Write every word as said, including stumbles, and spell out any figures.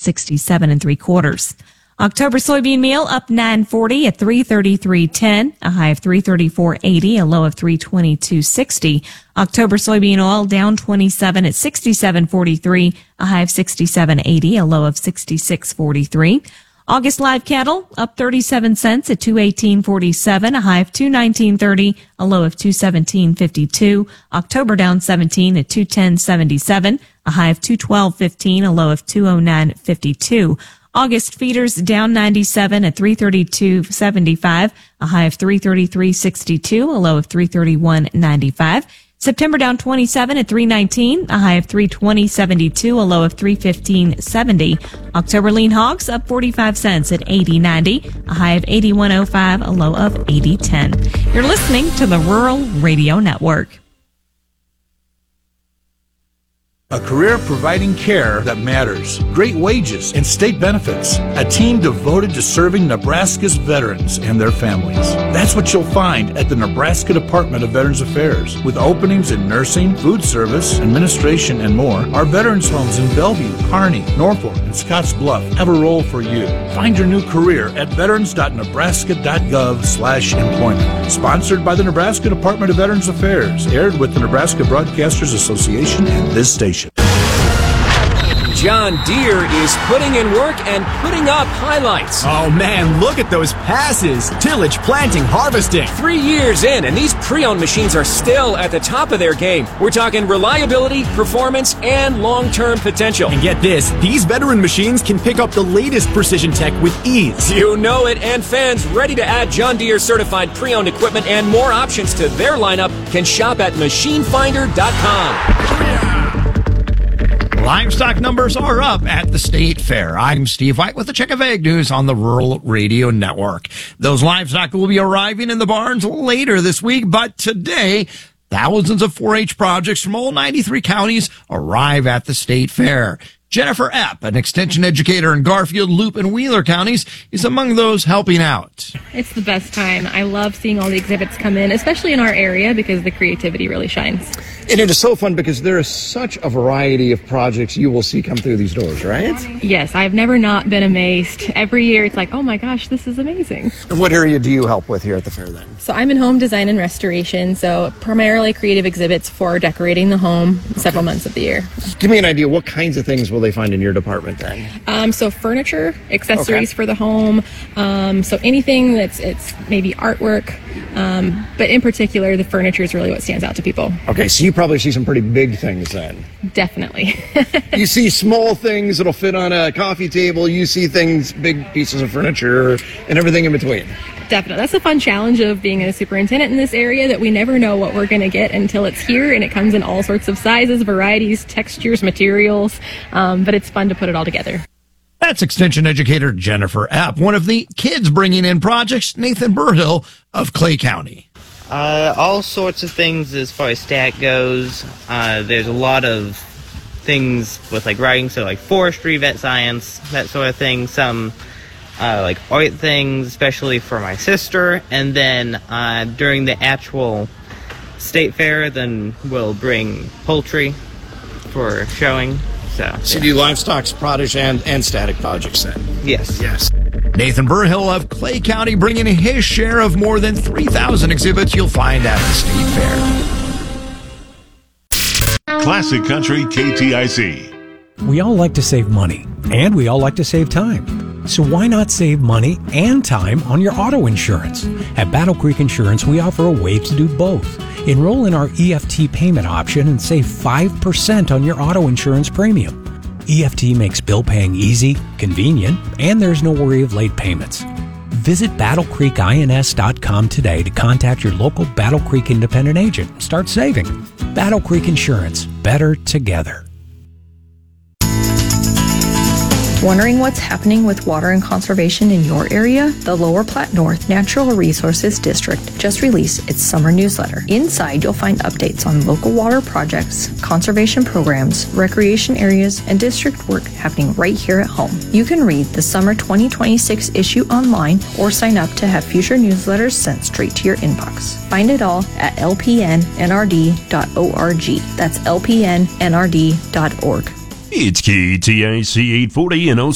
sixty-seven and three quarters. October soybean meal up nine forty at three thirty-three ten, a high of three thirty-four eighty, a low of three twenty-two sixty. October soybean oil down twenty-seven at sixty-seven forty-three, a high of sixty-seven eighty, a low of sixty-six forty-three. August live cattle up thirty-seven cents at two eighteen forty-seven, a high of two nineteen thirty, a low of two seventeen fifty-two. October down seventeen at two ten seventy-seven, a high of two twelve fifteen, a low of two oh nine fifty-two. August feeders down ninety-seven at three thirty-two seventy-five, a high of three thirty-three sixty-two, a low of three thirty-one ninety-five. September down twenty-seven at three nineteen, a high of three twenty seventy-two, a low of three fifteen seventy. October lean hogs up forty-five cents at eighty ninety, a high of eighty-one oh five, a low of eighty ten. You're listening to the Rural Radio Network. A career providing care that matters, great wages and state benefits, a team devoted to serving Nebraska's veterans and their families. That's what you'll find at the Nebraska Department of Veterans Affairs. With openings in nursing, food service, administration, and more, our veterans homes in Bellevue, Kearney, Norfolk, and Scotts Bluff have a role for you. Find your new career at veterans.nebraska.gov slash employment. Sponsored by the Nebraska Department of Veterans Affairs, aired with the Nebraska Broadcasters Association and this station. John Deere is putting in work and putting up highlights. Oh man, look at those passes. Tillage, planting, harvesting. Three years in, and these pre-owned machines are still at the top of their game. We're talking reliability, performance, and long-term potential. And get this, these veteran machines can pick up the latest precision tech with ease. You know it, and fans ready to add John Deere certified pre-owned equipment and more options to their lineup can shop at machine finder dot com. Livestock numbers are up at the State Fair. I'm Steve White with the Check of Ag News on the Rural Radio Network. Those livestock will be arriving in the barns later this week, but today, thousands of four H projects from all ninety-three counties arrive at the State Fair. Jennifer Epp, an extension educator in Garfield, Loop, and Wheeler counties, is among those helping out. It's the best time. I love seeing all the exhibits come in, especially in our area, because the creativity really shines. And it is so fun because there is such a variety of projects you will see come through these doors, right? Yes, I've never not been amazed. Every year it's like, oh my gosh, this is amazing. And what area do you help with here at the fair then? So I'm in home design and restoration, so primarily creative exhibits for decorating the home several months of the year. Give me an idea, what kinds of things will they find in your department then? Um, so furniture, accessories Okay. for the home, um, so anything that's it's maybe artwork, um, but in particular the furniture is really what stands out to people. Okay, so you probably see some pretty big things then. Definitely. You see small things that'll fit on a coffee table, you see things, big pieces of furniture, and everything in between. Definitely. That's the fun challenge of being a superintendent in this area, that we never know what we're going to get until it's here, and it comes in all sorts of sizes, varieties, textures, materials, um, but it's fun to put it all together. That's extension educator Jennifer Epp. One of the kids bringing in projects, Nathan Burhill of Clay County. Uh, all sorts of things as far as stat goes. Uh, there's a lot of things with like writing, so like forestry, vet science, that sort of thing. Some uh, like art things, especially for my sister. And then uh, during the actual state fair, then we'll bring poultry for showing. So, So yeah. you do livestock, produce, and, and static projects then? Yes. Yes. Nathan Burhill of Clay County bringing in his share of more than three thousand exhibits you'll find at the State Fair. Classic Country K T I C. We all like to save money, and we all like to save time. So why not save money and time on your auto insurance? At Battle Creek Insurance, we offer a way to do both. Enroll in our E F T payment option and save five percent on your auto insurance premium. E F T makes bill paying easy, convenient, and there's no worry of late payments. Visit battle creek ins dot com today to contact your local Battle Creek independent agent and start saving. Battle Creek Insurance. Better together. Wondering what's happening with water and conservation in your area? The Lower Platte North Natural Resources District just released its summer newsletter. Inside, you'll find updates on local water projects, conservation programs, recreation areas, and district work happening right here at home. You can read the summer twenty twenty-six issue online or sign up to have future newsletters sent straight to your inbox. Find it all at l p n n r d dot org. That's l p n n r d dot org. It's K T I C eight forty and